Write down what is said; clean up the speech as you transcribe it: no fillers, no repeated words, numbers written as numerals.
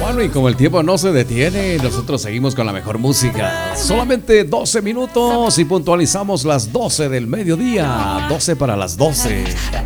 Bueno, y como el tiempo no se detiene, nosotros seguimos con la mejor música. Solamente 12 minutos y puntualizamos las 12 del mediodía. 12 para las 12.